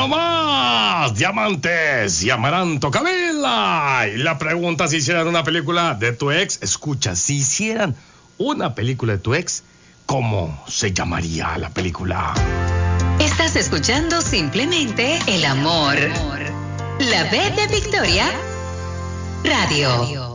no más, Diamantes y Amaranto Cabela. Y la pregunta, si hicieran una película de tu ex, escucha, si hicieran una película de tu ex, ¿cómo se llamaría la película? Estás escuchando Simplemente el Amor. La B de Victoria Radio.